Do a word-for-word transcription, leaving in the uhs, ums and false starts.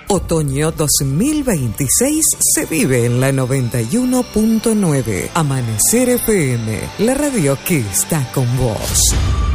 Otoño dos mil veintiséis se vive en la noventa y uno punto nueve. Amanecer F M, la radio que está con vos.